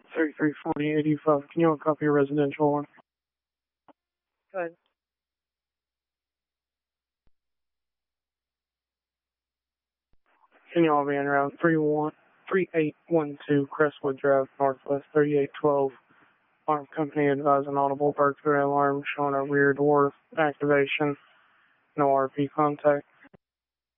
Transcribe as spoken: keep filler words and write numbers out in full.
thirty-three forty eighty-five. Can you copy your residential one? Go ahead. Can you all be in around three one three eight one two Crestwood Drive, Northwest thirty-eight twelve. Alarm company advising audible burglary alarm showing a rear door activation. No R P contact.